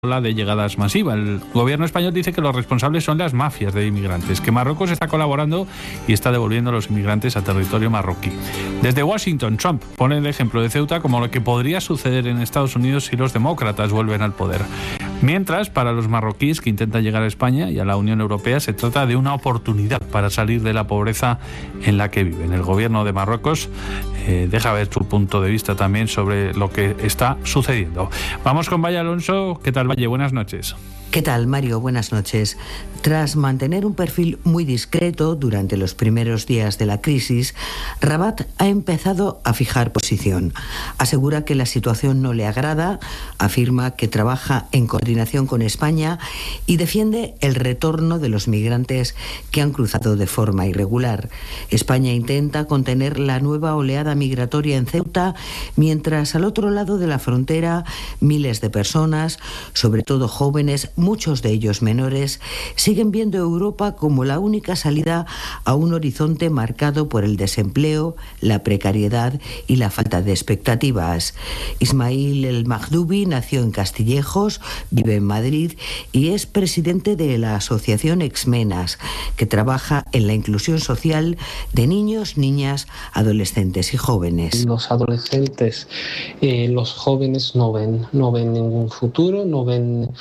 ola de llegadas masiva. El gobierno español dice que los responsables son las mafias de inmigrantes, que Marruecos está colaborando y está devolviendo a los inmigrantes a territorio marroquí. Desde Washington, Trump pone el ejemplo de Ceuta como lo que podría suceder en Estados Unidos si los demócratas vuelven al poder. Mientras, para los marroquíes que intentan llegar a España y a la Unión Europea, se trata de una oportunidad para salir de la pobreza en la que viven. El gobierno de Marruecos deja ver su punto de vista también sobre lo que está sucediendo. Vamos con Valle Alonso. ¿Qué tal, Valle? Buenas noches. ¿Qué tal, Mario? Buenas noches. Tras mantener un perfil muy discreto durante los primeros días de la crisis, Rabat ha empezado a fijar posición. Asegura que la situación no le agrada, afirma que trabaja en coordinación con España y defiende el retorno de los migrantes que han cruzado de forma irregular. España intenta contener la nueva oleada migratoria en Ceuta, mientras al otro lado de la frontera miles de personas, sobre todo jóvenes, muchos de ellos menores, siguen viendo Europa como la única salida a un horizonte marcado por el desempleo, la precariedad y la falta de expectativas. Ismail El Mahdoubi nació en Castillejos, vive en Madrid y es presidente de la asociación Exmenas, que trabaja en la inclusión social de niños, niñas, adolescentes y jóvenes. Los adolescentes, los jóvenes no ven ningún futuro, no ven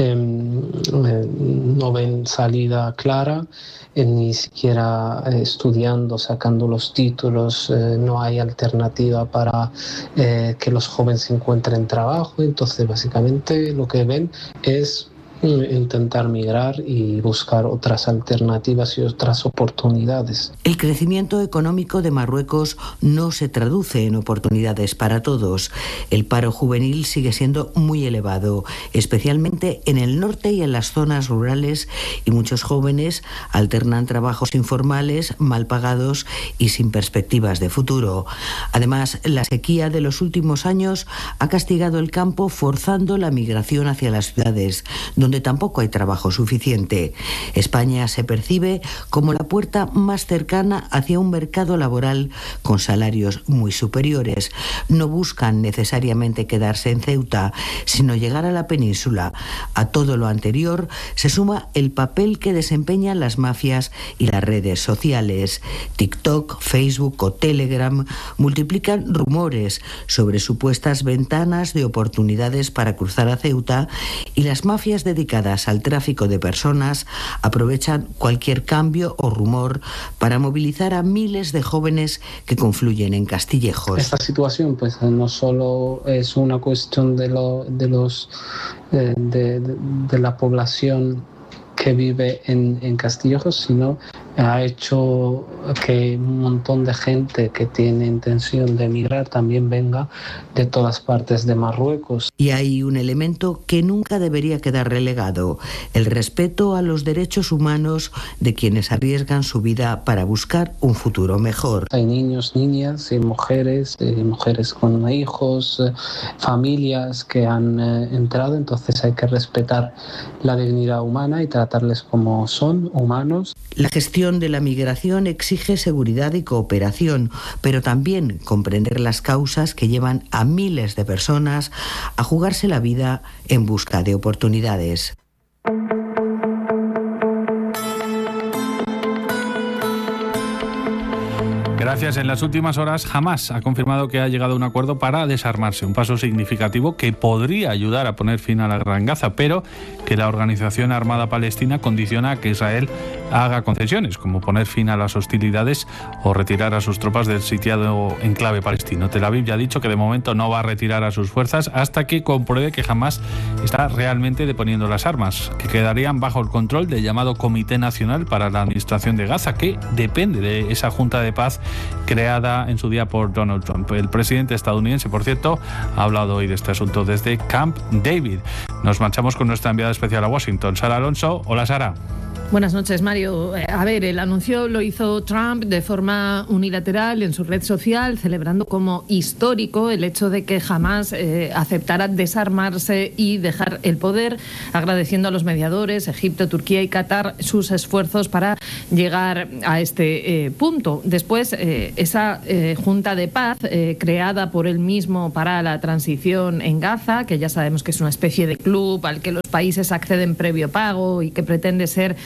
salida clara, ni siquiera estudiando, sacando los títulos, no hay alternativa para que los jóvenes encuentren trabajo. Entonces básicamente lo que ven es intentar migrar y buscar otras alternativas y otras oportunidades. El crecimiento económico de Marruecos no se traduce en oportunidades para todos. El paro juvenil sigue siendo muy elevado, especialmente en el norte y en las zonas rurales, y muchos jóvenes alternan trabajos informales, mal pagados y sin perspectivas de futuro. Además, la sequía de los últimos años ha castigado el campo, forzando la migración hacia las ciudades, donde tampoco hay trabajo suficiente. España se percibe como la puerta más cercana hacia un mercado laboral con salarios muy superiores. No buscan necesariamente quedarse en Ceuta, sino llegar a la península. A todo lo anterior se suma el papel que desempeñan las mafias y las redes sociales. TikTok, Facebook o Telegram multiplican rumores sobre supuestas ventanas de oportunidades para cruzar a Ceuta, y las mafias dedicadas al tráfico de personas aprovechan cualquier cambio o rumor para movilizar a miles de jóvenes que confluyen en Castillejos. Esta situación pues no solo es una cuestión de la población que vive en Castillejos, sino ha hecho que un montón de gente que tiene intención de emigrar también venga de todas partes de Marruecos. Y hay un elemento que nunca debería quedar relegado: el respeto a los derechos humanos de quienes arriesgan su vida para buscar un futuro mejor. Hay niños, niñas y mujeres con hijos, familias que han entrado, entonces hay que respetar la dignidad humana y tratarles como son, humanos. La gestión de la migración exige seguridad y cooperación, pero también comprender las causas que llevan a miles de personas a jugarse la vida en busca de oportunidades. Gracias. En las últimas horas, Hamás ha confirmado que ha llegado a un acuerdo para desarmarse, un paso significativo que podría ayudar a poner fin a la Gran Gaza, pero que la Organización Armada Palestina condiciona a que Israel haga concesiones, como poner fin a las hostilidades o retirar a sus tropas del sitiado enclave palestino. Tel Aviv ya ha dicho que de momento no va a retirar a sus fuerzas hasta que compruebe que Hamás está realmente deponiendo las armas, que quedarían bajo el control del llamado Comité Nacional para la Administración de Gaza, que depende de esa Junta de Paz creada en su día por Donald Trump. El presidente estadounidense, por cierto, ha hablado hoy de este asunto desde Camp David. Nos marchamos con nuestra enviada especial a Washington, Sara Alonso. Hola, Sara. Buenas noches, Mario. A ver, el anuncio lo hizo Trump de forma unilateral en su red social, celebrando como histórico el hecho de que Hamás aceptara desarmarse y dejar el poder, agradeciendo a los mediadores, Egipto, Turquía y Qatar, sus esfuerzos para llegar a este punto. Después, esa Junta de Paz, creada por él mismo para la transición en Gaza, que ya sabemos que es una especie de club al que los países acceden previo pago y que pretende ser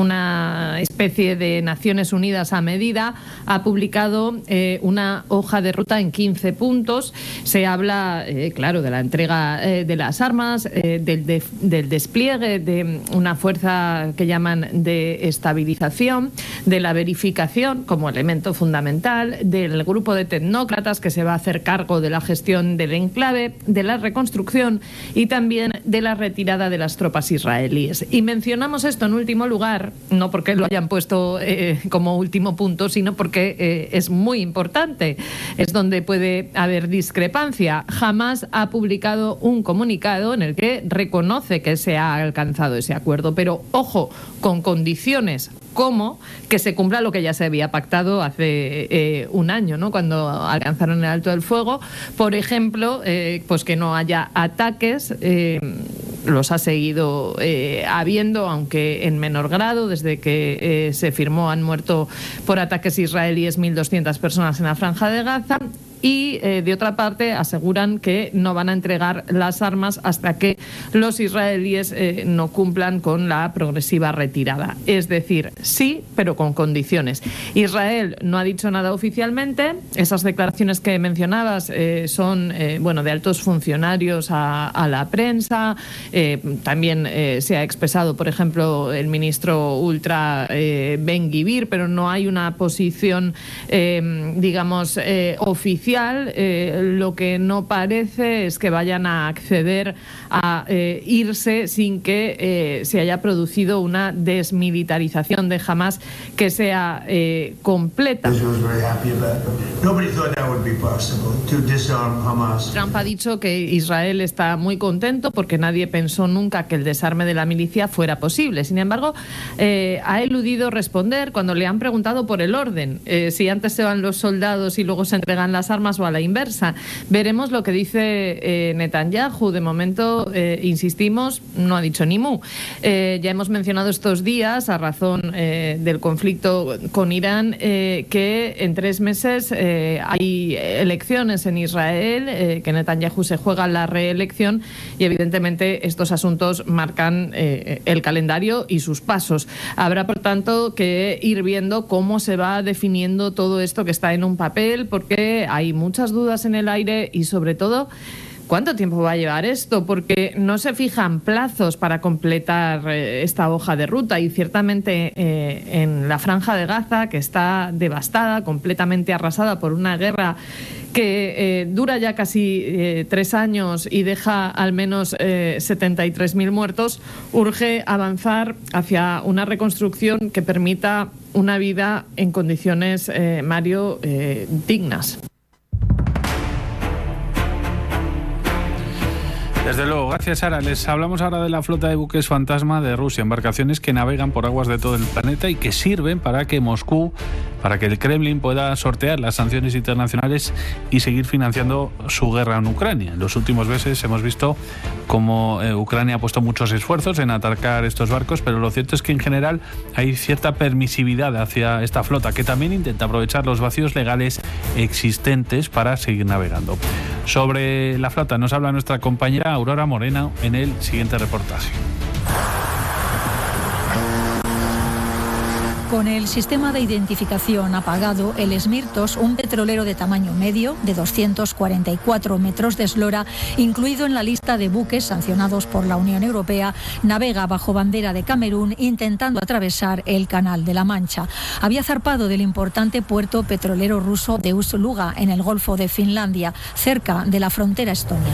una especie de Naciones Unidas a medida, ha publicado una hoja de ruta en 15 puntos. Se habla, claro, de la entrega de las armas, del despliegue de una fuerza que llaman de estabilización, de la verificación como elemento fundamental, del grupo de tecnócratas que se va a hacer cargo de la gestión del enclave, de la reconstrucción y también de la retirada de las tropas israelíes. Y mencionamos esto en último lugar, no porque lo hayan puesto como último punto, sino porque es muy importante. Es donde puede haber discrepancia. Hamás ha publicado un comunicado en el que reconoce que se ha alcanzado ese acuerdo, pero ojo, con condiciones como que se cumpla lo que ya se había pactado hace un año, ¿no? Cuando alcanzaron el alto del fuego. Por ejemplo, pues que no haya ataques. Los ha seguido habiendo, aunque en menor grado. Desde que se firmó han muerto por ataques israelíes 1.200 personas en la Franja de Gaza. Y, de otra parte, aseguran que no van a entregar las armas hasta que los israelíes no cumplan con la progresiva retirada. Es decir, sí, pero con condiciones. Israel no ha dicho nada oficialmente. Esas declaraciones que mencionabas son de altos funcionarios a la prensa. También se ha expresado, por ejemplo, el ministro ultra Ben-Gvir, pero no hay una posición, oficial. Lo que no parece es que vayan a acceder a irse sin que se haya producido una desmilitarización de Hamás que sea completa. Trump ha dicho que Israel está muy contento porque nadie pensó nunca que el desarme de la milicia fuera posible. Sin embargo, ha eludido responder cuando le han preguntado por el orden, si antes se van los soldados y luego se entregan las armas o a la inversa. Veremos lo que dice Netanyahu. De momento, insistimos, no ha dicho ni mu. Ya hemos mencionado estos días, a razón del conflicto con Irán, que en 3 meses hay elecciones en Israel, que Netanyahu se juega la reelección y evidentemente estos asuntos marcan el calendario y sus pasos. Habrá, por tanto, que ir viendo cómo se va definiendo todo esto que está en un papel, porque hay muchas dudas en el aire y, sobre todo, ¿cuánto tiempo va a llevar esto? Porque no se fijan plazos para completar esta hoja de ruta y ciertamente en la Franja de Gaza, que está devastada, completamente arrasada por una guerra que dura ya casi 3 años y deja al menos 73.000 muertos, urge avanzar hacia una reconstrucción que permita una vida en condiciones, Mario, dignas. Desde luego, gracias, Sara. Les hablamos ahora de la flota de buques fantasma de Rusia, embarcaciones que navegan por aguas de todo el planeta y que sirven para que el Kremlin pueda sortear las sanciones internacionales y seguir financiando su guerra en Ucrania. En los últimos meses hemos visto cómo Ucrania ha puesto muchos esfuerzos en atacar estos barcos, pero lo cierto es que en general hay cierta permisividad hacia esta flota, que también intenta aprovechar los vacíos legales existentes para seguir navegando. Sobre la flota nos habla nuestra compañera Aurora Morena en el siguiente reportaje. Con el sistema de identificación apagado, el Smirtos, un petrolero de tamaño medio, de 244 metros de eslora, incluido en la lista de buques sancionados por la Unión Europea, navega bajo bandera de Camerún intentando atravesar el Canal de la Mancha. Había zarpado del importante puerto petrolero ruso de Ust-Luga, en el Golfo de Finlandia, cerca de la frontera estonia.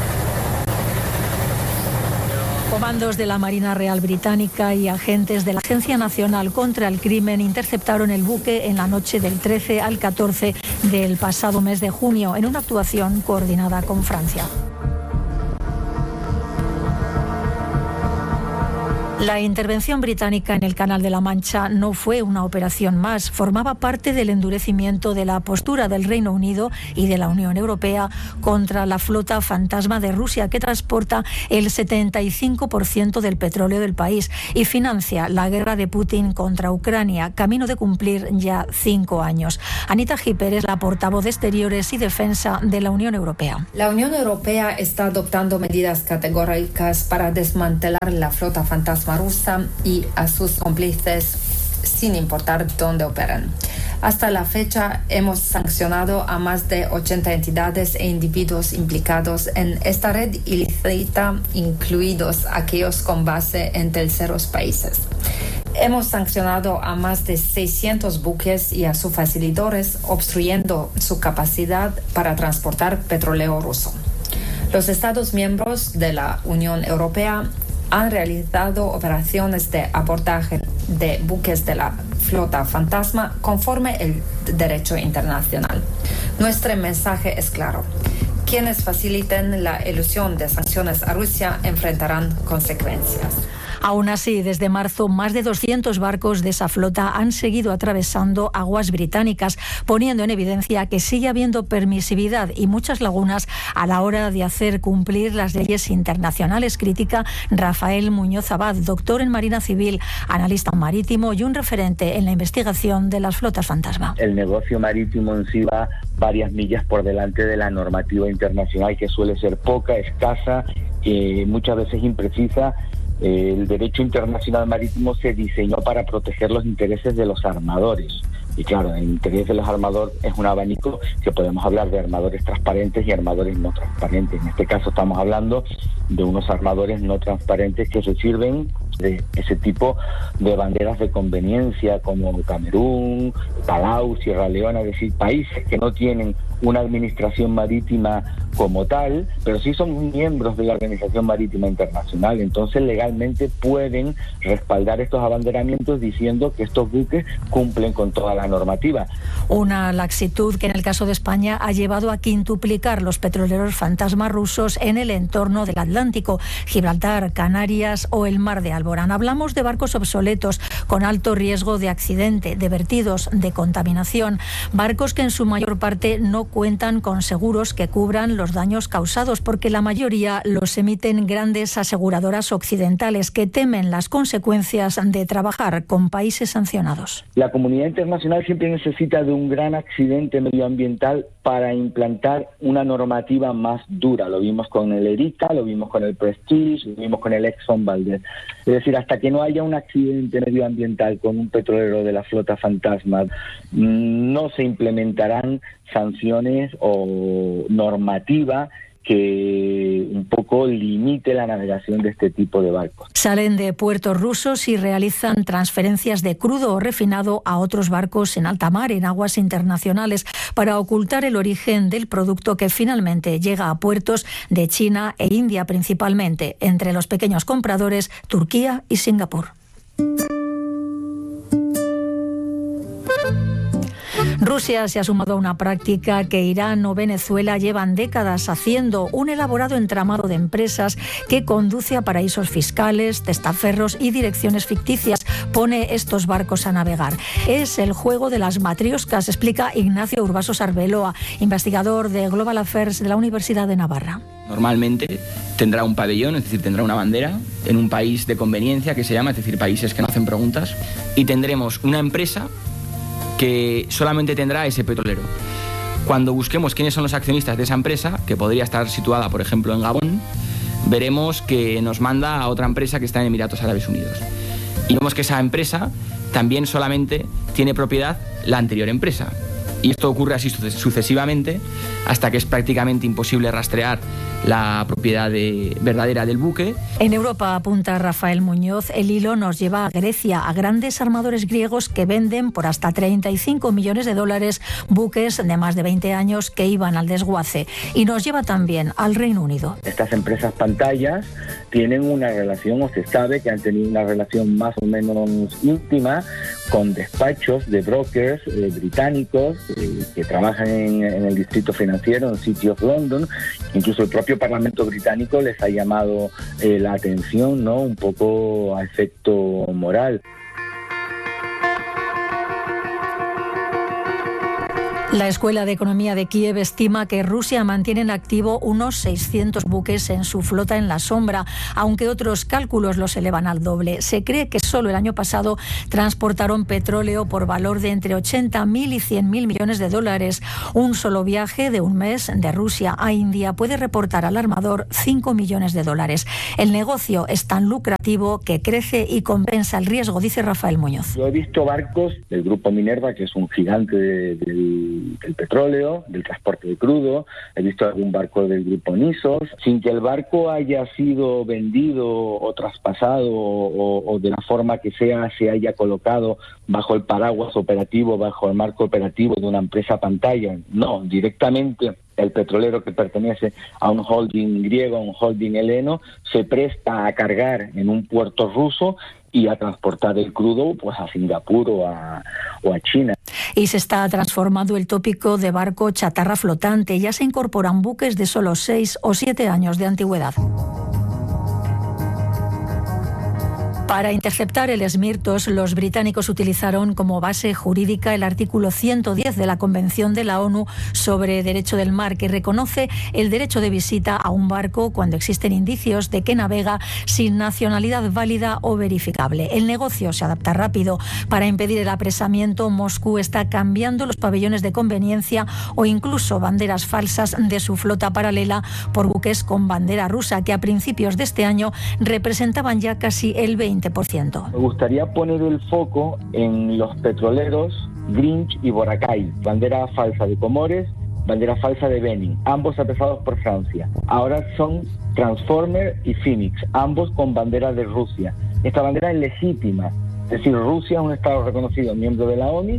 Comandos de la Marina Real Británica y agentes de la Agencia Nacional contra el Crimen interceptaron el buque en la noche del 13 al 14 del pasado mes de junio, en una actuación coordinada con Francia. La intervención británica en el Canal de la Mancha no fue una operación más, formaba parte del endurecimiento de la postura del Reino Unido y de la Unión Europea contra la flota fantasma de Rusia, que transporta el 75% del petróleo del país y financia la guerra de Putin contra Ucrania, camino de cumplir ya 5 años. Anita Hipper es la portavoz de Exteriores y Defensa de la Unión Europea. La Unión Europea está adoptando medidas categóricas para desmantelar la flota fantasma rusa y a sus cómplices sin importar dónde operan. Hasta la fecha hemos sancionado a más de 80 entidades e individuos implicados en esta red ilícita, incluidos aquellos con base en terceros países. Hemos sancionado a más de 600 buques y a sus facilitadores, obstruyendo su capacidad para transportar petróleo ruso. Los Estados miembros de la Unión Europea han realizado operaciones de abordaje de buques de la flota fantasma conforme el derecho internacional. Nuestro mensaje es claro. Quienes faciliten la elusión de sanciones a Rusia enfrentarán consecuencias. Aún así, desde marzo, más de 200 barcos de esa flota han seguido atravesando aguas británicas, poniendo en evidencia que sigue habiendo permisividad y muchas lagunas a la hora de hacer cumplir las leyes internacionales, critica Rafael Muñoz Abad, doctor en Marina Civil, analista marítimo y un referente en la investigación de las flotas fantasma. El negocio marítimo en sí va varias millas por delante de la normativa internacional, que suele ser poca, escasa, muchas veces imprecisa. El derecho internacional marítimo se diseñó para proteger los intereses de los armadores. Y claro, el interés de los armadores es un abanico que podemos hablar de armadores transparentes y armadores no transparentes. En este caso estamos hablando de unos armadores no transparentes que se sirven de ese tipo de banderas de conveniencia como Camerún, Palau, Sierra Leona, es decir, países que no tienen una administración marítima como tal, pero sí son miembros de la Organización Marítima Internacional. Entonces legalmente pueden respaldar estos abanderamientos diciendo que estos buques cumplen con toda la normativa. Una laxitud que en el caso de España ha llevado a quintuplicar los petroleros fantasma rusos en el entorno del Atlántico, Gibraltar, Canarias o el Mar de Alborán. Hablamos de barcos obsoletos con alto riesgo de accidente, de vertidos, de contaminación, barcos que en su mayor parte no cuentan con seguros que cubran los daños causados, porque la mayoría los emiten grandes aseguradoras occidentales que temen las consecuencias de trabajar con países sancionados. La comunidad internacional siempre necesita de un gran accidente medioambiental para implantar una normativa más dura. Lo vimos con el Erika, lo vimos con el Prestige, lo vimos con el Exxon Valdez. Es decir, hasta que no haya un accidente medioambiental con un petrolero de la flota fantasma, no se implementarán sanciones o normativa que un poco limite la navegación de este tipo de barcos. Salen de puertos rusos y realizan transferencias de crudo o refinado a otros barcos en alta mar, en aguas internacionales, para ocultar el origen del producto que finalmente llega a puertos de China e India principalmente, entre los pequeños compradores Turquía y Singapur. Rusia se ha sumado a una práctica que Irán o Venezuela llevan décadas haciendo, un elaborado entramado de empresas que conduce a paraísos fiscales, testaferros y direcciones ficticias, pone estos barcos a navegar. Es el juego de las matrioscas, explica Ignacio Urbasos Arbeloa, investigador de Global Affairs de la Universidad de Navarra. Normalmente tendrá un pabellón, es decir, tendrá una bandera en un país de conveniencia que se llama, es decir, países que no hacen preguntas, y tendremos una empresa que solamente tendrá ese petrolero. Cuando busquemos quiénes son los accionistas de esa empresa, que podría estar situada, por ejemplo, en Gabón, veremos que nos manda a otra empresa que está en Emiratos Árabes Unidos. Y vemos que esa empresa también solamente tiene propiedad la anterior empresa. Y esto ocurre así sucesivamente hasta que es prácticamente imposible rastrear la propiedad verdadera del buque. En Europa, apunta Rafael Muñoz, el hilo nos lleva a Grecia, a grandes armadores griegos que venden por hasta 35 millones de dólares buques de más de 20 años que iban al desguace. Y nos lleva también al Reino Unido. Estas empresas pantallas tienen una relación, o se sabe que han tenido una relación más o menos íntima con despachos de brokers británicos que trabajan en el distrito financiero, en City of London. Incluso el propio Parlamento británico les ha llamado la atención, ¿no? Un poco a efecto moral. La Escuela de Economía de Kiev estima que Rusia mantiene en activo unos 600 buques en su flota en la sombra, aunque otros cálculos los elevan al doble. Se cree que solo el año pasado transportaron petróleo por valor de entre 80.000 y 100.000 millones de dólares. Un solo viaje de un mes de Rusia a India puede reportar al armador 5 millones de dólares. El negocio es tan lucrativo que crece y compensa el riesgo, dice Rafael Muñoz. Yo he visto barcos del grupo Minerva, que es un gigante del petróleo, del transporte de crudo. He visto algún barco del grupo Nisos, sin que el barco haya sido vendido o traspasado o de la forma que sea, se haya colocado bajo el paraguas operativo, bajo el marco operativo de una empresa pantalla. No, directamente el petrolero, que pertenece a un holding griego, a un holding heleno, se presta a cargar en un puerto ruso y a transportar el crudo pues a Singapur o a China. Y se está transformando el tópico de barco chatarra flotante. Ya se incorporan buques de solo 6 o 7 años de antigüedad. Para interceptar el Esmirtos, los británicos utilizaron como base jurídica el artículo 110 de la Convención de la ONU sobre Derecho del Mar, que reconoce el derecho de visita a un barco cuando existen indicios de que navega sin nacionalidad válida o verificable. El negocio se adapta rápido. Para impedir el apresamiento, Moscú está cambiando los pabellones de conveniencia o incluso banderas falsas de su flota paralela por buques con bandera rusa, que a principios de este año representaban ya casi el 20%. Me gustaría poner el foco en los petroleros Grinch y Boracay, bandera falsa de Comores, bandera falsa de Benin, ambos atrasados por Francia. Ahora son Transformer y Phoenix, ambos con bandera de Rusia. Esta bandera es legítima, es decir, Rusia es un estado reconocido, miembro de la ONU,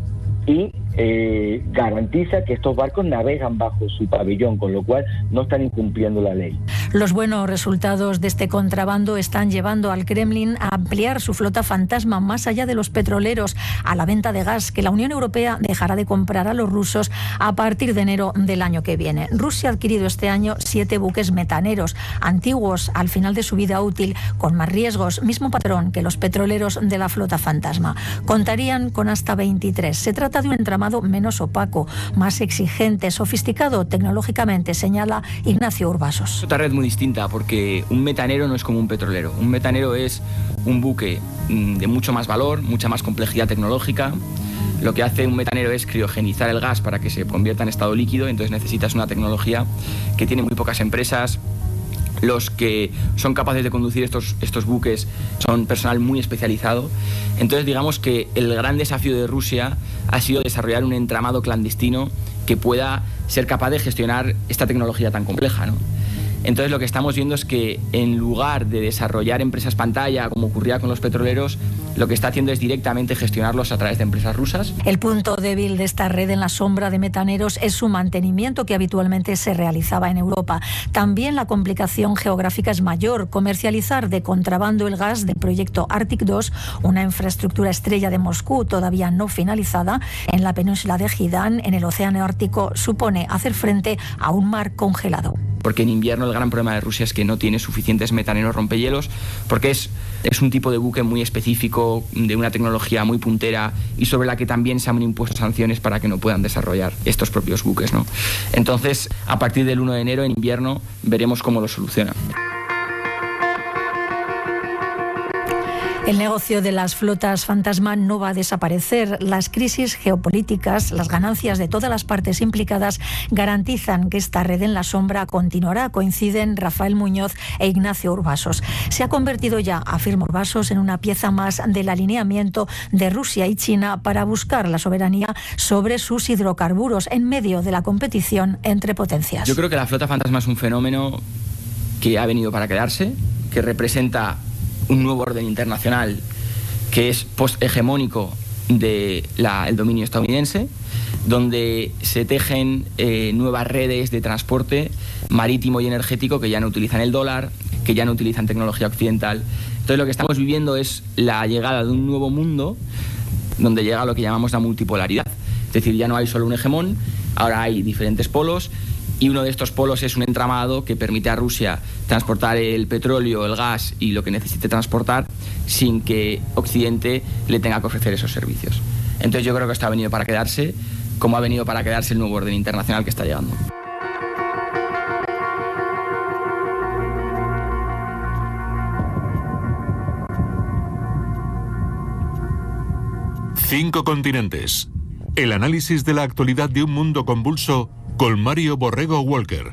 y garantiza que estos barcos navegan bajo su pabellón, con lo cual no están incumpliendo la ley. Los buenos resultados de este contrabando están llevando al Kremlin a ampliar su flota fantasma más allá de los petroleros, a la venta de gas que la Unión Europea dejará de comprar a los rusos a partir de enero del año que viene. Rusia ha adquirido este año 7 buques metaneros, antiguos al final de su vida útil, con más riesgos, mismo patrón que los petroleros de la flota fantasma. Contarían con hasta 23. Se trata de un entramado menos opaco, más exigente, sofisticado tecnológicamente, señala Ignacio Urbasos. Otra red muy distinta, porque un metanero no es como un petrolero. Un metanero es un buque de mucho más valor, mucha más complejidad tecnológica. Lo que hace un metanero es criogenizar el gas para que se convierta en estado líquido, entonces necesitas una tecnología que tiene muy pocas empresas. Los que son capaces de conducir estos buques son personal muy especializado. Entonces digamos que el gran desafío de Rusia ha sido desarrollar un entramado clandestino que pueda ser capaz de gestionar esta tecnología tan compleja, ¿no? Entonces lo que estamos viendo es que en lugar de desarrollar empresas pantalla, como ocurría con los petroleros, lo que está haciendo es directamente gestionarlos a través de empresas rusas. El punto débil de esta red en la sombra de metaneros es su mantenimiento, que habitualmente se realizaba en Europa. También la complicación geográfica es mayor. Comercializar de contrabando el gas del proyecto Arctic 2, una infraestructura estrella de Moscú todavía no finalizada, en la península de Jidán, en el Océano Ártico, supone hacer frente a un mar congelado. Porque en invierno el gran problema de Rusia es que no tiene suficientes metaneros rompehielos, porque es un tipo de buque muy específico, de una tecnología muy puntera y sobre la que también se han impuesto sanciones para que no puedan desarrollar estos propios buques, ¿no? Entonces, a partir del 1 de enero, en invierno, veremos cómo lo solucionan. El negocio de las flotas fantasma no va a desaparecer. Las crisis geopolíticas, las ganancias de todas las partes implicadas garantizan que esta red en la sombra continuará, coinciden Rafael Muñoz e Ignacio Urbasos. Se ha convertido ya, afirma Urbasos, en una pieza más del alineamiento de Rusia y China para buscar la soberanía sobre sus hidrocarburos en medio de la competición entre potencias. Yo creo que la flota fantasma es un fenómeno que ha venido para quedarse, que representa un nuevo orden internacional que es post-hegemónico del dominio estadounidense, donde se tejen nuevas redes de transporte marítimo y energético que ya no utilizan el dólar, que ya no utilizan tecnología occidental. Entonces lo que estamos viviendo es la llegada de un nuevo mundo donde llega lo que llamamos la multipolaridad. Es decir, ya no hay solo un hegemón, ahora hay diferentes polos, y uno de estos polos es un entramado que permite a Rusia transportar el petróleo, el gas y lo que necesite transportar sin que Occidente le tenga que ofrecer esos servicios. Entonces yo creo que esto ha venido para quedarse, como ha venido para quedarse el nuevo orden internacional que está llegando. Cinco continentes. El análisis de la actualidad de un mundo convulso con Mario Borrego Walker.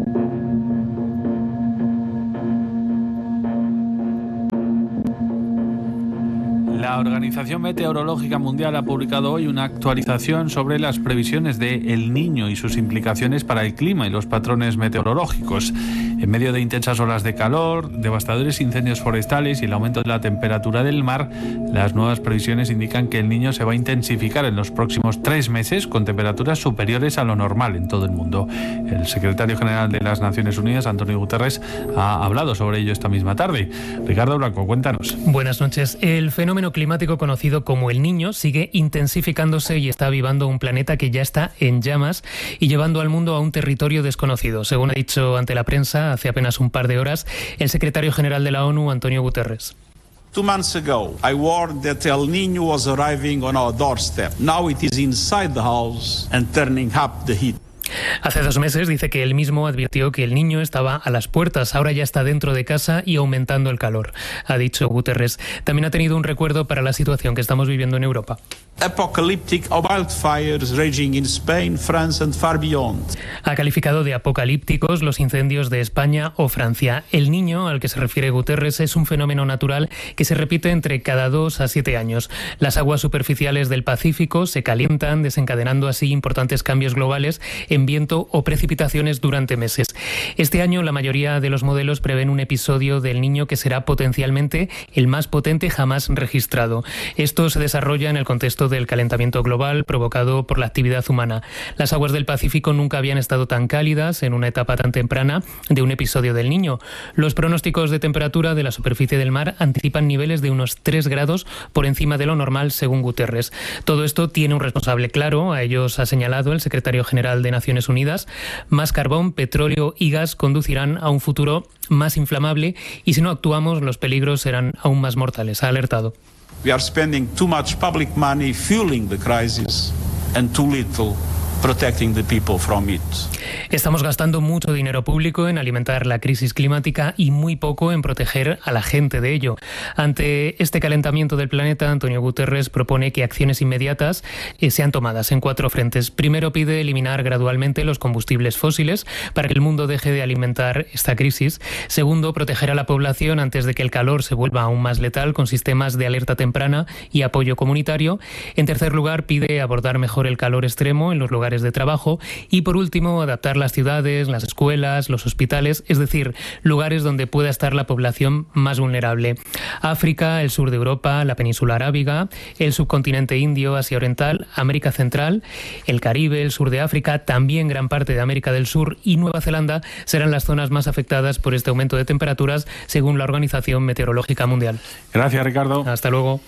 La Organización Meteorológica Mundial ha publicado hoy una actualización sobre las previsiones de El Niño y sus implicaciones para el clima y los patrones meteorológicos. En medio de intensas olas de calor, devastadores incendios forestales y el aumento de la temperatura del mar, las nuevas previsiones indican que El Niño se va a intensificar en los próximos 3 meses con temperaturas superiores a lo normal en todo el mundo. El secretario general de las Naciones Unidas, Antonio Guterres, ha hablado sobre ello esta misma tarde. Ricardo Blanco, cuéntanos. Buenas noches. El fenómeno climático conocido como El Niño sigue intensificándose y está avivando un planeta que ya está en llamas y llevando al mundo a un territorio desconocido. Según ha dicho ante la prensa hace apenas un par de horas el secretario general de la ONU, Antonio Guterres. 2 months ago, I warned that El Niño was arriving on our doorstep. Now it is inside the house and turning up the heat. Hace 2 meses dice que él mismo advirtió que El Niño estaba a las puertas, ahora ya está dentro de casa y aumentando el calor, ha dicho Guterres. También ha tenido un recuerdo para la situación que estamos viviendo en Europa. Apocalyptic wildfires raging in Spain, France and far beyond. Ha calificado de apocalípticos los incendios de España o Francia. El Niño, al que se refiere Guterres, es un fenómeno natural que se repite entre cada 2 a 7 años. Las aguas superficiales del Pacífico se calientan, desencadenando así importantes cambios globales en viento o precipitaciones durante meses. Este año la mayoría de los modelos prevén un episodio del Niño que será potencialmente el más potente jamás registrado. Esto se desarrolla en el contexto del calentamiento global provocado por la actividad humana. Las aguas del Pacífico nunca habían estado tan cálidas en una etapa tan temprana de un episodio del Niño. Los pronósticos de temperatura de la superficie del mar anticipan niveles de unos 3 grados por encima de lo normal, según Guterres. Todo esto tiene un responsable claro, a ellos ha señalado el secretario general de Naciones Unidas. Más carbón, petróleo y gas conducirán a un futuro más inflamable y si no actuamos los peligros serán aún más mortales, ha alertado. We are spending too much public money fueling the crisis and too little protecting the people from it. Estamos gastando mucho dinero público en alimentar la crisis climática y muy poco en proteger a la gente de ello. Ante este calentamiento del planeta, Antonio Guterres propone que acciones inmediatas sean tomadas en 4 frentes. Primero, pide eliminar gradualmente los combustibles fósiles para que el mundo deje de alimentar esta crisis. Segundo, proteger a la población antes de que el calor se vuelva aún más letal con sistemas de alerta temprana y apoyo comunitario. En tercer lugar, pide abordar mejor el calor extremo en los lugares de trabajo y por último adaptar las ciudades, las escuelas, los hospitales, es decir, lugares donde pueda estar la población más vulnerable. África, el sur de Europa, la península arábiga, el subcontinente indio, Asia Oriental, América Central, el Caribe, el sur de África, también gran parte de América del Sur y Nueva Zelanda serán las zonas más afectadas por este aumento de temperaturas según la Organización Meteorológica Mundial. Gracias, Ricardo. Hasta luego.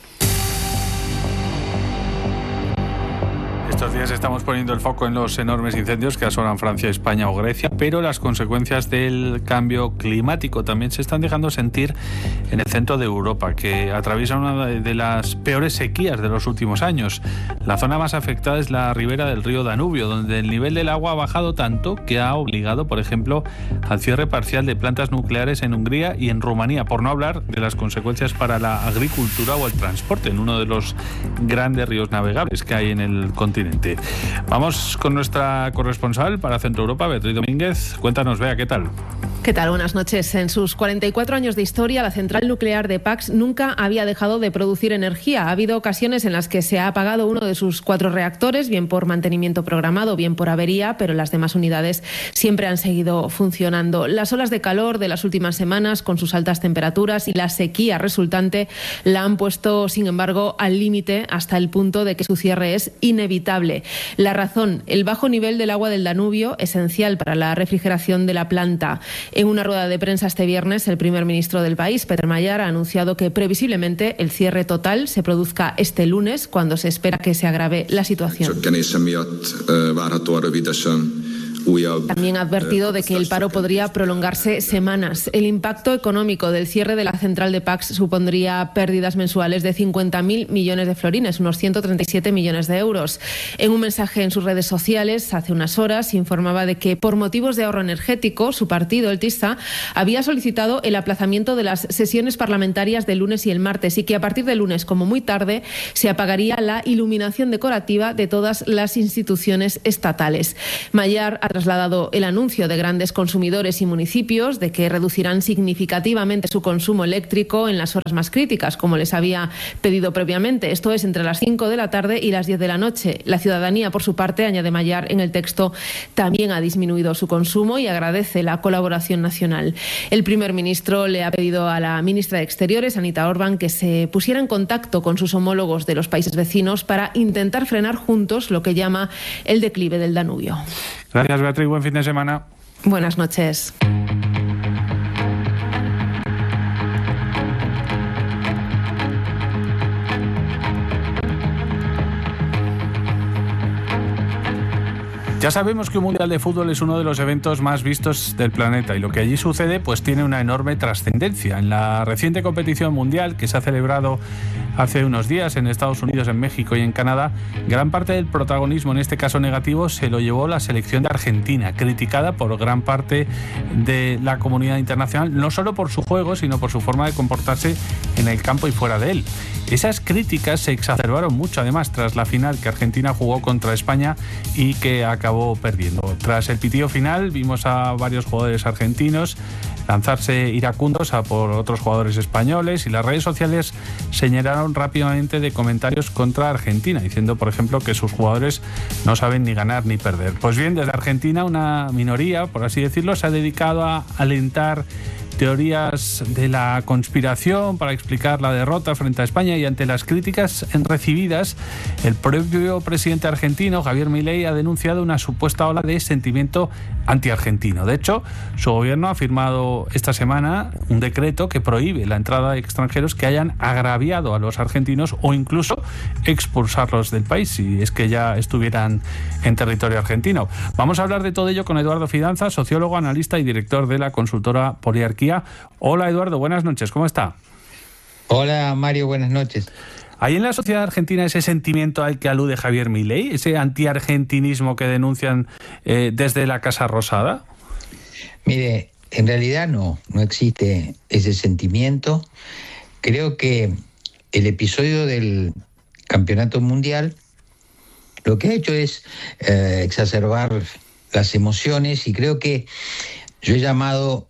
Estos días estamos poniendo el foco en los enormes incendios que asolan Francia, España o Grecia, pero las consecuencias del cambio climático también se están dejando sentir en el centro de Europa, que atraviesa una de las peores sequías de los últimos años. La zona más afectada es la ribera del río Danubio, donde el nivel del agua ha bajado tanto que ha obligado, por ejemplo, al cierre parcial de plantas nucleares en Hungría y en Rumanía, por no hablar de las consecuencias para la agricultura o el transporte en uno de los grandes ríos navegables que hay en el continente. Vamos con nuestra corresponsal para Centro Europa, Beatriz Domínguez. Cuéntanos, Bea, ¿qué tal? ¿Qué tal? Buenas noches. En sus 44 años de historia, la central nuclear de Paks nunca había dejado de producir energía. Ha habido ocasiones en las que se ha apagado uno de sus 4 reactores, bien por mantenimiento programado, bien por avería, pero las demás unidades siempre han seguido funcionando. Las olas de calor de las últimas semanas, con sus altas temperaturas y la sequía resultante, la han puesto, sin embargo, al límite hasta el punto de que su cierre es inevitable. La razón, el bajo nivel del agua del Danubio, esencial para la refrigeración de la planta. En una rueda de prensa este viernes, el primer ministro del país, Peter Mayer, ha anunciado que previsiblemente el cierre total se produzca este lunes, cuando se espera que se agrave la situación. También ha advertido de que el paro podría prolongarse semanas. El impacto económico del cierre de la central de Pacs supondría pérdidas mensuales de 50.000 millones de florines, unos 137 millones de euros. En un mensaje en sus redes sociales, hace unas horas, informaba de que por motivos de ahorro energético, su partido, el TISA, había solicitado el aplazamiento de las sesiones parlamentarias del lunes y el martes, y que a partir del lunes, como muy tarde, se apagaría la iluminación decorativa de todas las instituciones estatales. Mayer ha trasladado el anuncio de grandes consumidores y municipios de que reducirán significativamente su consumo eléctrico en las horas más críticas, como les había pedido previamente. Esto es entre las 5 de la tarde y las 10 de la noche. La ciudadanía, por su parte, añade Mayer en el texto, también ha disminuido su consumo y agradece la colaboración nacional. El primer ministro le ha pedido a la ministra de Exteriores, Anita Orbán, que se pusiera en contacto con sus homólogos de los países vecinos para intentar frenar juntos lo que llama el declive del Danubio. Gracias, Beatriz. Buen fin de semana. Buenas noches. Ya sabemos que un Mundial de Fútbol es uno de los eventos más vistos del planeta y lo que allí sucede pues tiene una enorme trascendencia. En la reciente competición mundial que se ha celebrado hace unos días en Estados Unidos, en México y en Canadá, gran parte del protagonismo, en este caso negativo, se lo llevó la selección de Argentina, criticada por gran parte de la comunidad internacional, no solo por su juego, sino por su forma de comportarse en el campo y fuera de él. Esas críticas se exacerbaron mucho, además, tras la final que Argentina jugó contra España y que acabó perdiendo. Tras el pitido final, vimos a varios jugadores argentinos lanzarse iracundos a por otros jugadores españoles y las redes sociales se llenaron rápidamente de comentarios contra Argentina, diciendo, por ejemplo, que sus jugadores no saben ni ganar ni perder. Pues bien, desde Argentina una minoría, por así decirlo, se ha dedicado a alentar teorías de la conspiración para explicar la derrota frente a España, y ante las críticas recibidas, el propio presidente argentino, Javier Milei, ha denunciado una supuesta ola de sentimiento antiargentino. De hecho, su gobierno ha firmado esta semana un decreto que prohíbe la entrada de extranjeros que hayan agraviado a los argentinos o incluso expulsarlos del país si es que ya estuvieran en territorio argentino. Vamos a hablar de todo ello con Eduardo Fidanza, sociólogo, analista y director de la consultora Poliarquía. Hola, Eduardo, buenas noches, ¿cómo está? Hola, Mario, buenas noches. ¿Hay en la sociedad argentina ese sentimiento al que alude Javier Milei, ese antiargentinismo que denuncian desde la Casa Rosada? Mire, en realidad no existe ese sentimiento. Creo que el episodio del Campeonato Mundial lo que ha hecho es exacerbar las emociones, y creo que yo he llamado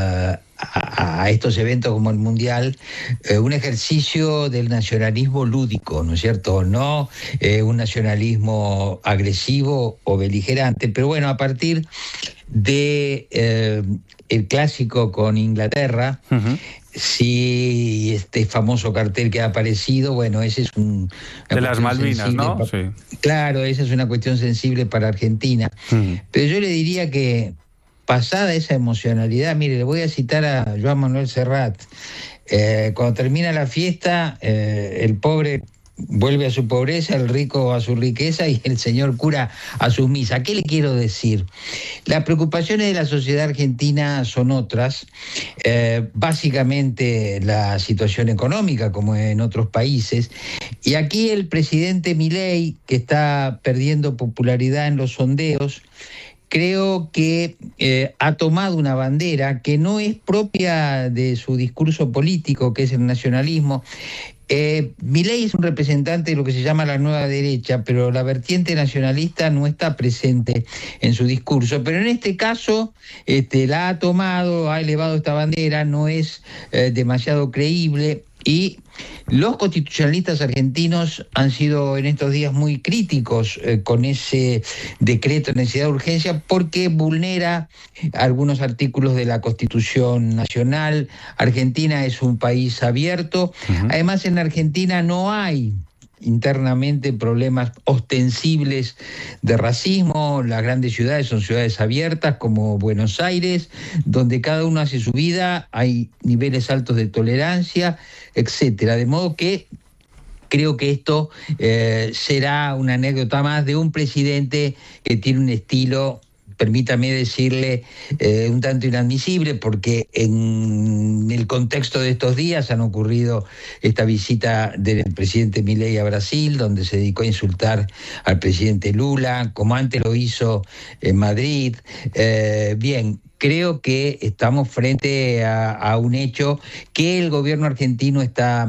a estos eventos como el Mundial un ejercicio del nacionalismo lúdico, ¿no es cierto? No un nacionalismo agresivo o beligerante, pero bueno, a partir de el clásico con Inglaterra, sí, este famoso cartel que ha aparecido, bueno, ese es un... De las Malvinas, ¿no? Sí. Claro, esa es una cuestión sensible para Argentina. Pero yo le diría que pasada esa emocionalidad, mire, le voy a citar a Joan Manuel Serrat. Cuando termina la fiesta, el pobre vuelve a su pobreza, el rico a su riqueza y el señor cura a sus misas. ¿Qué le quiero decir? Las preocupaciones de la sociedad argentina son otras, básicamente la situación económica, como en otros países, y aquí el presidente Milei, que está perdiendo popularidad en los sondeos, creo que ha tomado una bandera que no es propia de su discurso político, que es el nacionalismo. Milei es un representante de lo que se llama la nueva derecha, pero la vertiente nacionalista no está presente en su discurso. Pero en este caso la ha tomado, ha elevado esta bandera, no es demasiado creíble, y los constitucionalistas argentinos han sido en estos días muy críticos con ese decreto de necesidad de urgencia, porque vulnera algunos artículos de la Constitución Nacional. Argentina es un país abierto. Además, en Argentina no hay internamente problemas ostensibles de racismo. Las grandes ciudades son ciudades abiertas como Buenos Aires, donde cada uno hace su vida, hay niveles altos de tolerancia, etcétera. De modo que creo que esto será una anécdota más de un presidente que tiene un estilo, permítame decirle, un tanto inadmisible, porque en el contexto de estos días han ocurrido esta visita del presidente Milei a Brasil, donde se dedicó a insultar al presidente Lula, como antes lo hizo en Madrid. Bien, creo que estamos frente a un hecho que el gobierno argentino está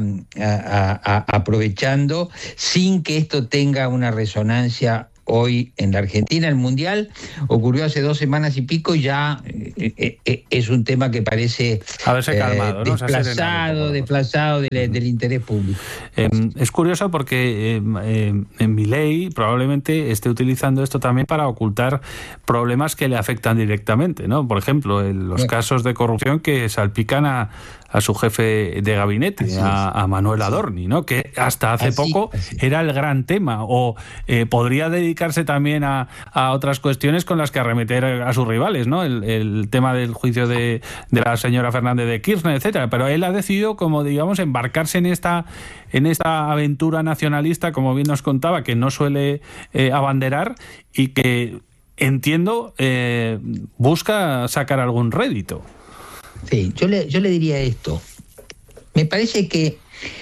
aprovechando sin que esto tenga una resonancia hoy en la Argentina. El Mundial ocurrió hace 2 semanas y pico, ya es un tema que parece haberse calmado, ¿no? desplazado del interés público. Es curioso porque Milei probablemente esté utilizando esto también para ocultar problemas que le afectan directamente, ¿no? Por ejemplo, los casos de corrupción que salpican a su jefe de gabinete, a Manuel Adorni, ¿no? Que hasta hace poco era el gran tema, o podría dedicarse también a otras cuestiones con las que arremeter a sus rivales, ¿no? El tema del juicio de la señora Fernández de Kirchner, etcétera. Pero él ha decidido, como digamos, embarcarse en esta aventura nacionalista, como bien nos contaba, que no suele abanderar y que, entiendo, busca sacar algún rédito. Sí, yo le diría esto. Me parece que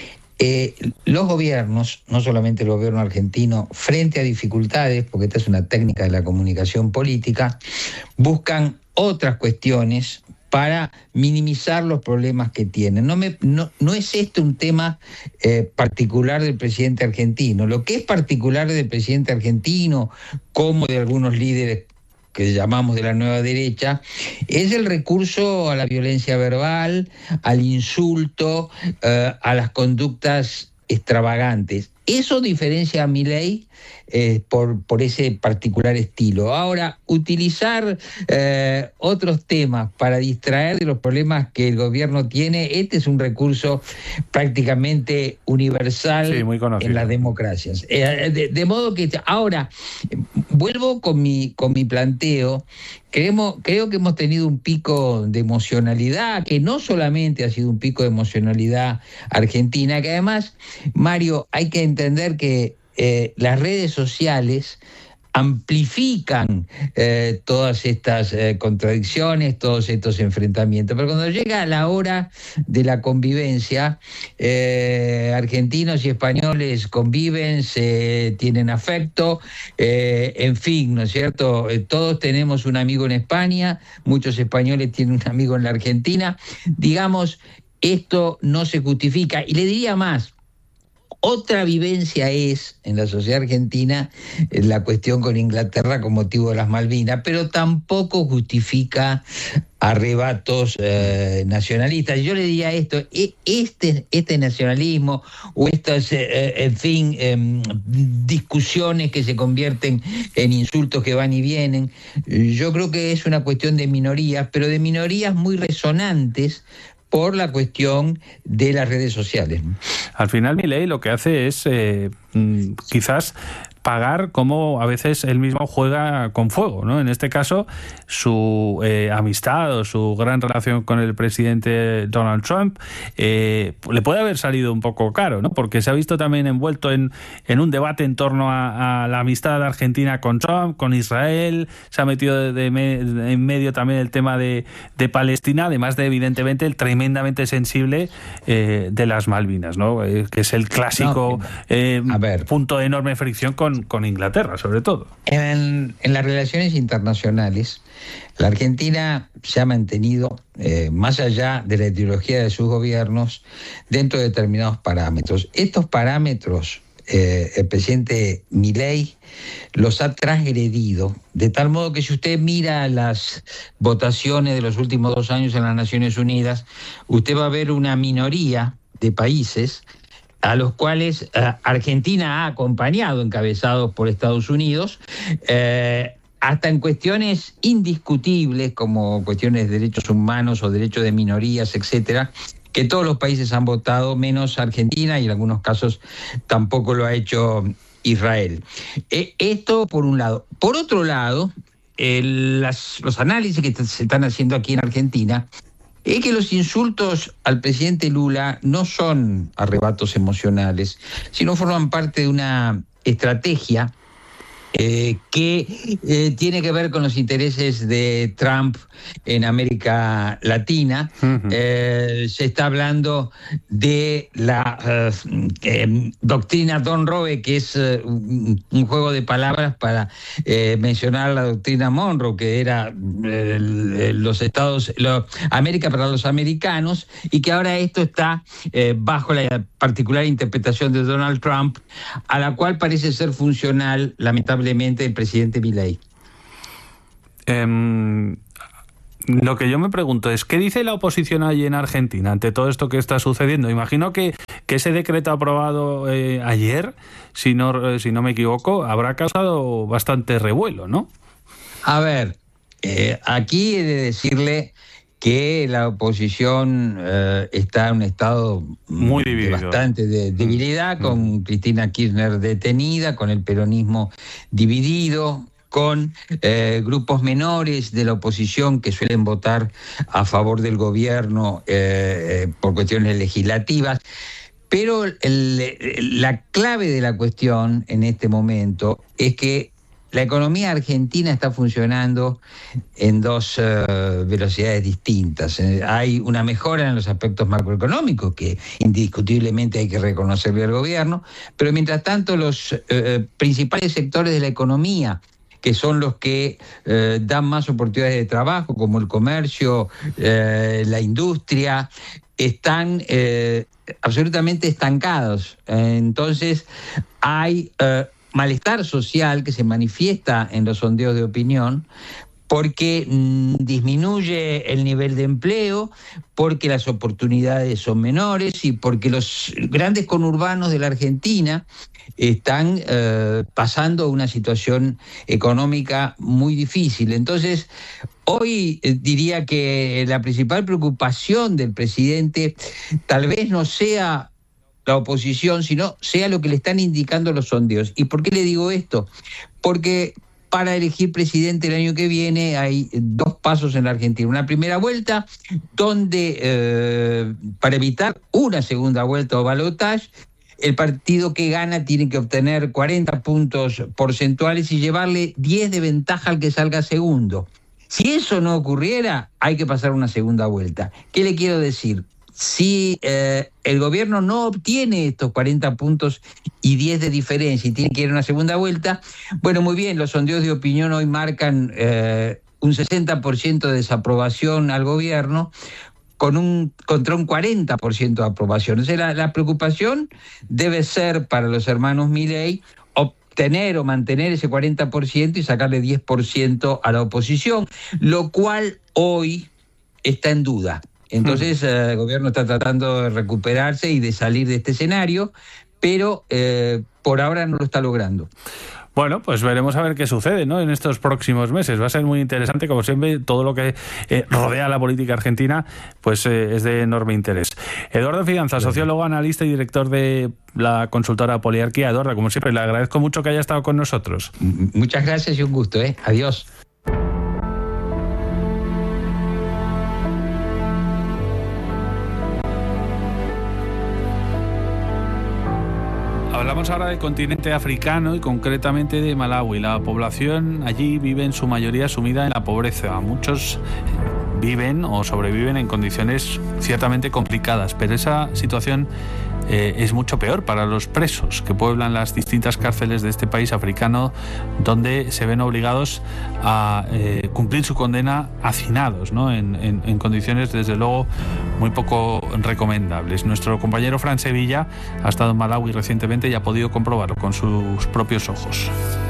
los gobiernos, no solamente el gobierno argentino, frente a dificultades, porque esta es una técnica de la comunicación política, buscan otras cuestiones para minimizar los problemas que tienen. No es este un tema particular del presidente argentino. Lo que es particular del presidente argentino, como de algunos líderes que llamamos de la nueva derecha, es el recurso a la violencia verbal, al insulto, a las conductas extravagantes. Eso diferencia a Milei por ese particular estilo. Ahora, utilizar otros temas para distraer de los problemas que el gobierno tiene, este es un recurso prácticamente universal en las democracias. De modo que ahora, vuelvo con mi planteo. Creo que hemos tenido un pico de emocionalidad, que no solamente ha sido un pico de emocionalidad argentina, que además, Mario, hay que entender que las redes sociales amplifican todas estas contradicciones, todos estos enfrentamientos. Pero cuando llega la hora de la convivencia, argentinos y españoles conviven, se tienen afecto, en fin, ¿no es cierto? Todos tenemos un amigo en España, muchos españoles tienen un amigo en la Argentina. Digamos, esto no se justifica. Y le diría más. Otra vivencia es, en la sociedad argentina, la cuestión con Inglaterra con motivo de las Malvinas, pero tampoco justifica arrebatos nacionalistas. Yo le diría esto, este nacionalismo o estas, discusiones que se convierten en insultos que van y vienen, yo creo que es una cuestión de minorías, pero de minorías muy resonantes por la cuestión de las redes sociales. Al final, Milei lo que hace es quizás pagar como a veces él mismo juega con fuego, ¿no? En este caso, su amistad o su gran relación con el presidente Donald Trump le puede haber salido un poco caro, ¿no? Porque se ha visto también envuelto en un debate en torno a la amistad argentina con Trump, con Israel, se ha metido en medio también el tema de Palestina, además de, evidentemente, el tremendamente sensible de las Malvinas, ¿no? Que es el clásico punto de enorme fricción con Inglaterra, sobre todo. En las relaciones internacionales, la Argentina se ha mantenido, más allá de la ideología de sus gobiernos, dentro de determinados parámetros. Estos parámetros, el presidente Milei los ha transgredido, de tal modo que si usted mira las votaciones de los últimos 2 años en las Naciones Unidas, usted va a ver una minoría de países a los cuales Argentina ha acompañado, encabezados por Estados Unidos, hasta en cuestiones indiscutibles, como cuestiones de derechos humanos o derechos de minorías, etcétera, que todos los países han votado, menos Argentina, y en algunos casos tampoco lo ha hecho Israel. Esto por un lado. Por otro lado, los análisis que se están haciendo aquí en Argentina es que los insultos al presidente Lula no son arrebatos emocionales, sino forman parte de una estrategia que tiene que ver con los intereses de Trump en América Latina. Se está hablando de la doctrina Monroe, que es un juego de palabras para mencionar la doctrina Monroe, que era América para los americanos, y que ahora esto está bajo la particular interpretación de Donald Trump, a la cual parece ser funcional, lamentablemente, el presidente Milei. Lo que yo me pregunto es, ¿qué dice la oposición allí en Argentina ante todo esto que está sucediendo? Imagino que ese decreto aprobado ayer, si no me equivoco, habrá causado bastante revuelo, ¿no? A ver, aquí he de decirle que la oposición está en un estado muy dividido, de bastante debilidad, con Cristina Kirchner detenida, con el peronismo dividido, con grupos menores de la oposición que suelen votar a favor del gobierno por cuestiones legislativas. Pero la clave de la cuestión en este momento es que la economía argentina está funcionando en dos velocidades distintas. Hay una mejora en los aspectos macroeconómicos, que indiscutiblemente hay que reconocerle al gobierno, pero mientras tanto los principales sectores de la economía, que son los que dan más oportunidades de trabajo, como el comercio, la industria, están absolutamente estancados. Entonces hay malestar social que se manifiesta en los sondeos de opinión, porque disminuye el nivel de empleo, porque las oportunidades son menores y porque los grandes conurbanos de la Argentina están pasando una situación económica muy difícil. Entonces, hoy diría que la principal preocupación del presidente tal vez no sea la oposición, sino sea lo que le están indicando los sondeos. ¿Y por qué le digo esto? Porque para elegir presidente el año que viene hay dos pasos en la Argentina. Una primera vuelta, donde para evitar una segunda vuelta o balotaje, el partido que gana tiene que obtener 40 puntos porcentuales y llevarle 10 de ventaja al que salga segundo. Si eso no ocurriera, hay que pasar una segunda vuelta. ¿Qué le quiero decir? Si el gobierno no obtiene estos 40 puntos y 10 de diferencia y tiene que ir a una segunda vuelta, bueno, muy bien, los sondeos de opinión hoy marcan un 60% de desaprobación al gobierno, contra un 40% de aprobación. O sea, la preocupación debe ser para los hermanos Milei obtener o mantener ese 40% y sacarle 10% a la oposición, lo cual hoy está en duda. Entonces el gobierno está tratando de recuperarse y de salir de este escenario, pero por ahora no lo está logrando. Bueno, pues veremos a ver qué sucede, ¿no?, en estos próximos meses. Va a ser muy interesante, como siempre, todo lo que rodea la política argentina, pues es de enorme interés. Eduardo Fidanza, sociólogo, analista y director de la consultora Poliarquía. Eduardo, como siempre, le agradezco mucho que haya estado con nosotros. Muchas gracias y un gusto, Adiós. Hablamos ahora del continente africano y concretamente de Malawi. La población allí vive en su mayoría sumida en la pobreza. Muchos viven o sobreviven en condiciones ciertamente complicadas, pero esa situación es mucho peor para los presos que pueblan las distintas cárceles de este país africano, donde se ven obligados a cumplir su condena hacinados, ¿no?, en condiciones desde luego muy poco recomendables. Nuestro compañero Fran Sevilla ha estado en Malawi recientemente y ha podido comprobarlo con sus propios ojos.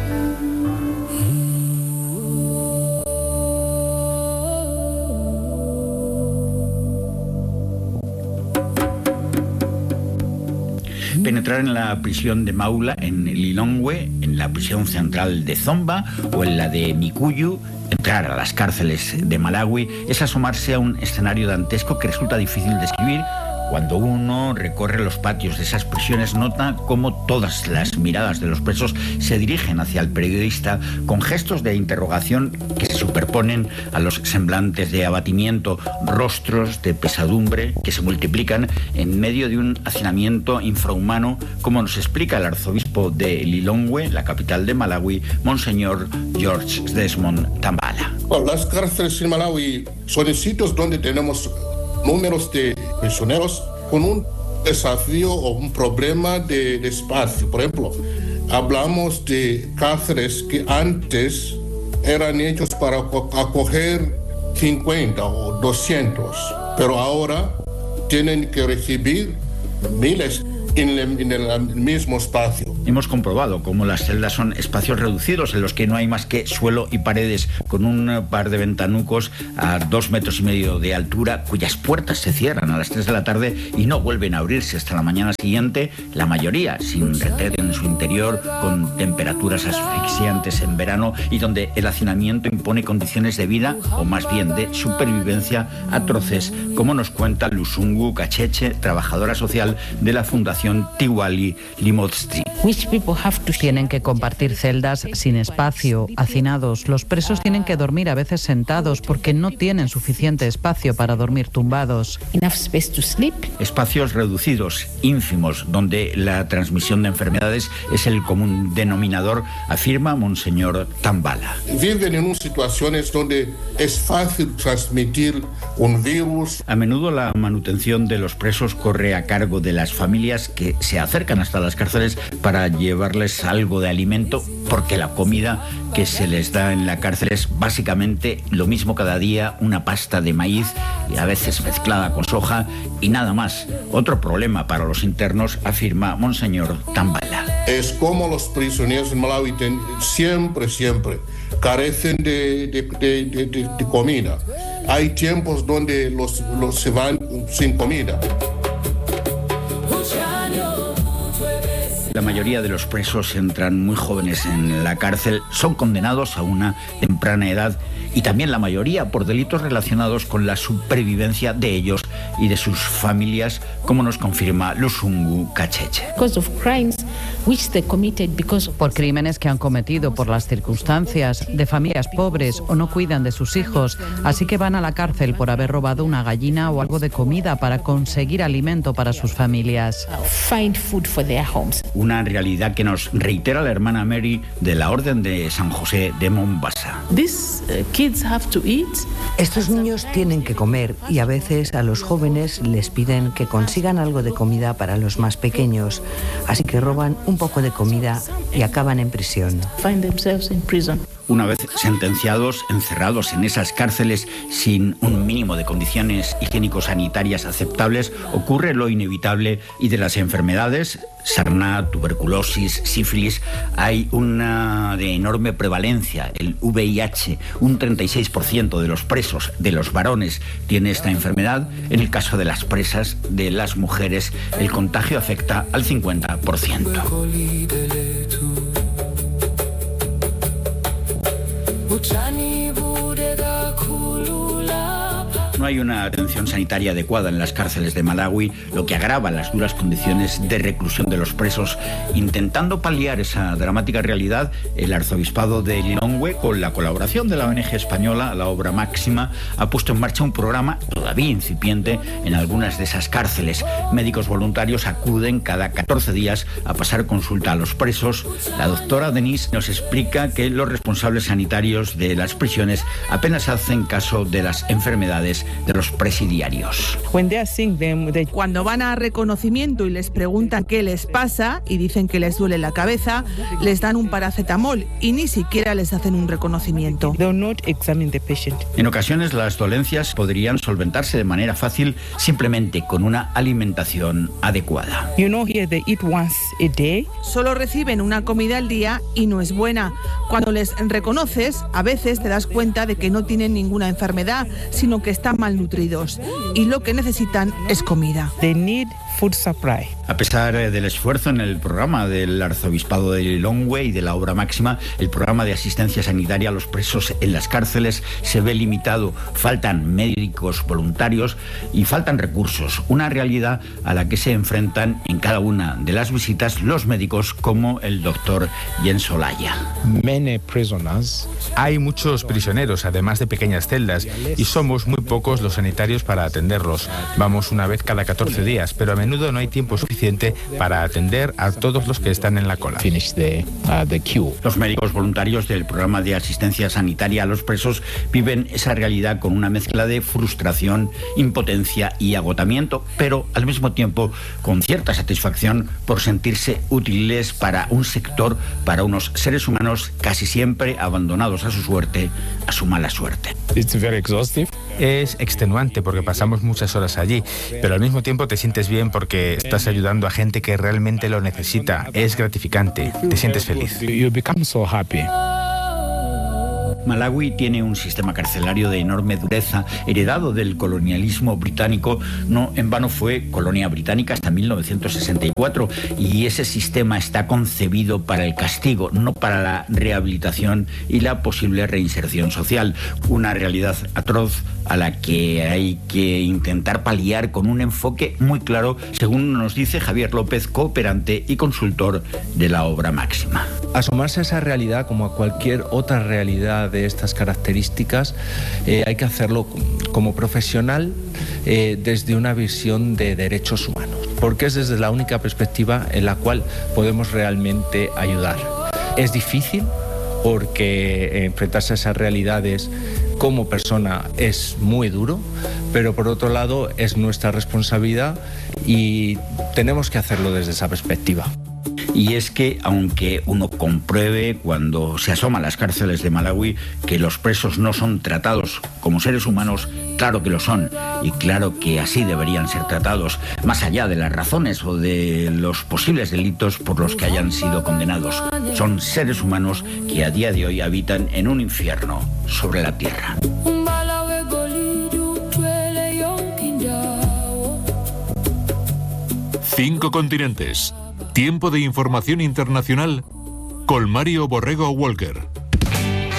Penetrar en la prisión de Maula, en Lilongwe, en la prisión central de Zomba o en la de Mikuyu, entrar a las cárceles de Malawi es asomarse a un escenario dantesco que resulta difícil de describir, Cuando uno recorre los patios de esas prisiones, nota cómo todas las miradas de los presos se dirigen hacia el periodista con gestos de interrogación que se superponen a los semblantes de abatimiento, rostros de pesadumbre que se multiplican en medio de un hacinamiento infrahumano, como nos explica el arzobispo de Lilongwe, la capital de Malawi, Monseñor George Desmond Tambala. Las cárceles en Malawi son sitios donde tenemos números de prisioneros con un desafío o un problema de espacio. Por ejemplo, hablamos de cárceles que antes eran hechos para acoger 50 o 200, pero ahora tienen que recibir miles en el mismo espacio. Hemos comprobado cómo las celdas son espacios reducidos en los que no hay más que suelo y paredes, con un par de ventanucos a 2,5 metros de altura, cuyas puertas se cierran a las 3 de la tarde y no vuelven a abrirse hasta la mañana siguiente, la mayoría sin retrete en su interior, con temperaturas asfixiantes en verano y donde el hacinamiento impone condiciones de vida, o más bien de supervivencia, atroces, como nos cuenta Lusungu Kacheche, trabajadora social de la Fundación Tiwali Limotsti. Tienen que compartir celdas sin espacio, hacinados. Los presos tienen que dormir a veces sentados porque no tienen suficiente espacio para dormir tumbados. Espacios reducidos, ínfimos, donde la transmisión de enfermedades es el común denominador, afirma Monseñor Tambala. Viven en situaciones donde es fácil transmitir un virus. A menudo la manutención de los presos corre a cargo de las familias que se acercan hasta las cárceles para llevarles algo de alimento, porque la comida que se les da en la cárcel es básicamente lo mismo cada día, una pasta de maíz y a veces mezclada con soja y nada más. Otro problema para los internos, afirma Monseñor Tambala. Es como los prisioneros en Malawi siempre carecen de comida. Hay tiempos donde los se van sin comida. La mayoría de los presos entran muy jóvenes en la cárcel, son condenados a una temprana edad y también la mayoría por delitos relacionados con la supervivencia de ellos y de sus familias, como nos confirma Lusungu Kacheche. Por crímenes que han cometido por las circunstancias, de familias pobres o no cuidan de sus hijos, así que van a la cárcel por haber robado una gallina o algo de comida para conseguir alimento para sus familias. Una realidad que nos reitera la hermana Mary de la Orden de San José de Mombasa. Estos niños tienen que comer y a veces a los jóvenes les piden que consigan algo de comida para los más pequeños, así que roban un poco de comida y acaban en prisión. Una vez sentenciados, encerrados en esas cárceles sin un mínimo de condiciones higiénico-sanitarias aceptables, ocurre lo inevitable y de las enfermedades, sarna, tuberculosis, sífilis, hay una de enorme prevalencia, el VIH. Un 36% de los presos, de los varones, tiene esta enfermedad. En el caso de las presas, de las mujeres, el contagio afecta al 50%. No hay una atención sanitaria adecuada en las cárceles de Malawi, lo que agrava las duras condiciones de reclusión de los presos. Intentando paliar esa dramática realidad, el arzobispado de Lilongwe, con la colaboración de la ONG española, la Obra Máxima, ha puesto en marcha un programa todavía incipiente en algunas de esas cárceles. Médicos voluntarios acuden cada 14 días a pasar consulta a los presos. La doctora Denise nos explica que los responsables sanitarios de las prisiones apenas hacen caso de las enfermedades de los presidiarios. Cuando van a reconocimiento y les preguntan qué les pasa y dicen que les duele la cabeza, les dan un paracetamol y ni siquiera les hacen un reconocimiento. En ocasiones las dolencias podrían solventarse de manera fácil simplemente con una alimentación adecuada. Solo reciben una comida al día y no es buena. Cuando les reconoces, a veces te das cuenta de que no tienen ninguna enfermedad, sino que están malnutridos y lo que necesitan es comida. food supply. A pesar del esfuerzo en el programa del Arzobispado de Lilongwe y de la Obra Máxima, el programa de asistencia sanitaria a los presos en las cárceles se ve limitado. Faltan médicos voluntarios y faltan recursos, una realidad a la que se enfrentan en cada una de las visitas los médicos como el doctor Jens Olaya. Hay muchos prisioneros, además de pequeñas celdas, y somos muy pocos los sanitarios para atenderlos. Vamos una vez cada 14 días, pero a menudo no hay tiempo suficiente para atender a todos los que están en la cola. Los médicos voluntarios del programa de asistencia sanitaria a los presos viven esa realidad con una mezcla de frustración, impotencia y agotamiento, pero al mismo tiempo con cierta satisfacción por sentirse útiles para un sector, para unos seres humanos casi siempre abandonados a su suerte, a su mala suerte. Es extenuante porque pasamos muchas horas allí, pero al mismo tiempo te sientes bien porque estás ayudando a gente que realmente lo necesita. Es gratificante, te sientes feliz. Malawi tiene un sistema carcelario de enorme dureza, heredado del colonialismo británico. No en vano fue colonia británica hasta 1964, y ese sistema está concebido para el castigo, no para la rehabilitación y la posible reinserción social. Una realidad atroz a la que hay que intentar paliar con un enfoque muy claro, según nos dice Javier López, cooperante y consultor de la Obra Máxima. Asomarse a esa realidad como a cualquier otra realidad de estas características, hay que hacerlo como profesional desde una visión de derechos humanos, porque es desde la única perspectiva en la cual podemos realmente ayudar. Es difícil porque enfrentarse a esas realidades como persona es muy duro, pero por otro lado es nuestra responsabilidad y tenemos que hacerlo desde esa perspectiva. Y es que, aunque uno compruebe cuando se asoma a las cárceles de Malawi que los presos no son tratados como seres humanos, claro que lo son, y claro que así deberían ser tratados, más allá de las razones o de los posibles delitos por los que hayan sido condenados. Son seres humanos que a día de hoy habitan en un infierno sobre la tierra. 5 continentes. Tiempo de información internacional con Mario Borrego Walker.